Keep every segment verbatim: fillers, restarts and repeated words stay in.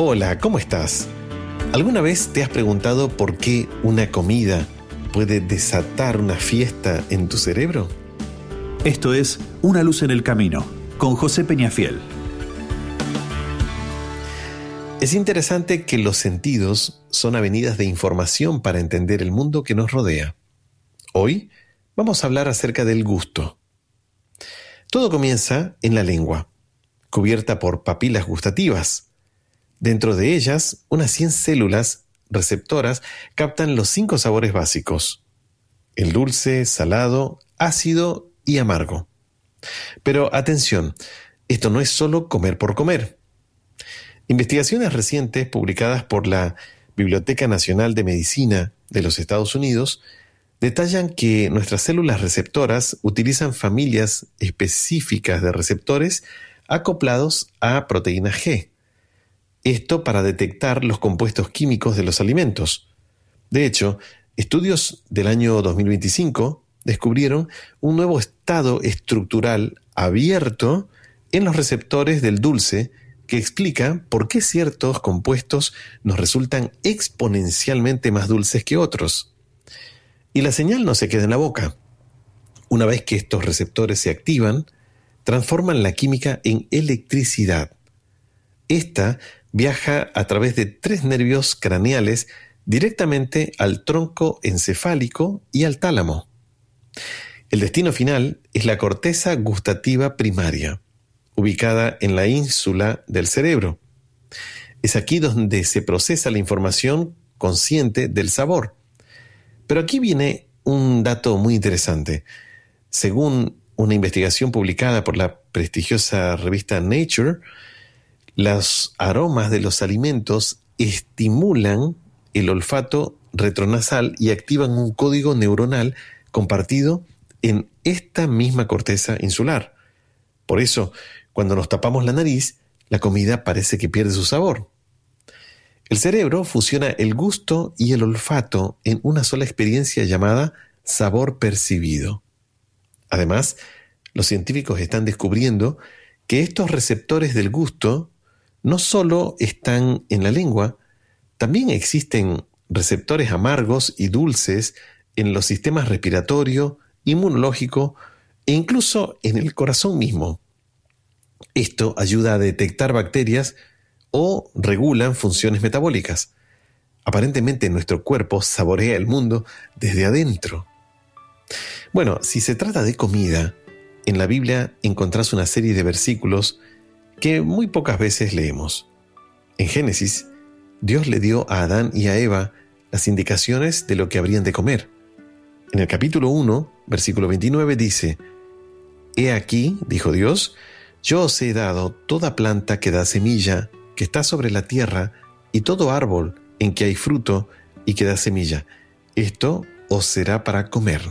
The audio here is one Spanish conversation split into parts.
Hola, ¿cómo estás? ¿Alguna vez te has preguntado por qué una comida puede desatar una fiesta en tu cerebro? Esto es Una luz en el camino, con José Peñafiel. Es interesante que los sentidos son avenidas de información para entender el mundo que nos rodea. Hoy vamos a hablar acerca del gusto. Todo comienza en la lengua, cubierta por papilas gustativas. Dentro de ellas, unas cien células receptoras captan los cinco sabores básicos: el dulce, salado, ácido y amargo. Pero atención, esto no es solo comer por comer. Investigaciones recientes publicadas por la Biblioteca Nacional de Medicina de los Estados Unidos detallan que nuestras células receptoras utilizan familias específicas de receptores acoplados a proteína G. Esto para detectar los compuestos químicos de los alimentos. De hecho, estudios del año dos mil veinticinco descubrieron un nuevo estado estructural abierto en los receptores del dulce que explica por qué ciertos compuestos nos resultan exponencialmente más dulces que otros. Y la señal no se queda en la boca. Una vez que estos receptores se activan, transforman la química en electricidad. Esta viaja a través de tres nervios craneales directamente al tronco encefálico y al tálamo. El destino final es la corteza gustativa primaria, ubicada en la ínsula del cerebro. Es aquí donde se procesa la información consciente del sabor. Pero aquí viene un dato muy interesante. Según una investigación publicada por la prestigiosa revista Nature, los aromas de los alimentos estimulan el olfato retronasal y activan un código neuronal compartido en esta misma corteza insular. Por eso, cuando nos tapamos la nariz, la comida parece que pierde su sabor. El cerebro fusiona el gusto y el olfato en una sola experiencia llamada sabor percibido. Además, los científicos están descubriendo que estos receptores del gusto no solo están en la lengua, también existen receptores amargos y dulces en los sistemas respiratorio, inmunológico e incluso en el corazón mismo. Esto ayuda a detectar bacterias o regulan funciones metabólicas. Aparentemente nuestro cuerpo saborea el mundo desde adentro. Bueno, si se trata de comida, en la Biblia encontrás una serie de versículos que muy pocas veces leemos. En Génesis, Dios le dio a Adán y a Eva las indicaciones de lo que habrían de comer. En el capítulo uno, versículo veintinueve dice: «He aquí, dijo Dios, yo os he dado toda planta que da semilla, que está sobre la tierra, y todo árbol en que hay fruto y que da semilla. Esto os será para comer».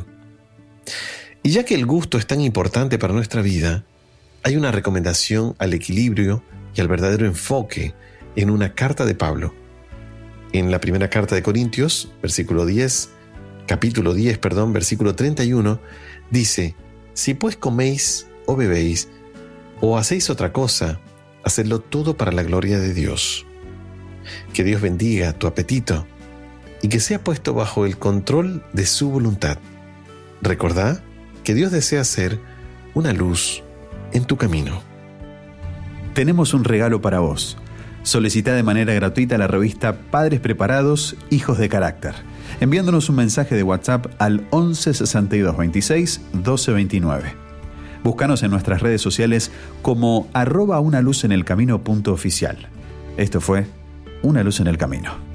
Y ya que el gusto es tan importante para nuestra vida, hay una recomendación al equilibrio y al verdadero enfoque en una carta de Pablo. En la primera carta de Corintios, versículo diez, capítulo diez, perdón, versículo treinta y uno, dice: «Si pues coméis o bebéis, o hacéis otra cosa, hacedlo todo para la gloria de Dios». Que Dios bendiga tu apetito y que sea puesto bajo el control de su voluntad. Recordá que Dios desea ser una luz en tu camino. Tenemos un regalo para vos. Solicita de manera gratuita la revista Padres Preparados, Hijos de Carácter, enviándonos un mensaje de WhatsApp al once sesenta y dos veintiséis doce veintinueve. Búscanos en nuestras redes sociales como arroba una luz en el camino punto oficial. Esto fue Una luz en el camino.